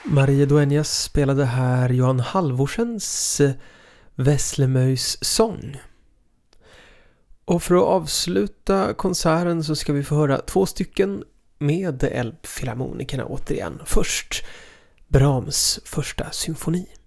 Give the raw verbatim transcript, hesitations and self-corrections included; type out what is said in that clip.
Maria Dueñas spelade här Johan Halvorsens Veslemöjs sång. Och för att avsluta konserten så ska vi få höra två stycken med Elbfilharmonikerna återigen. Först Brahms första symfoni.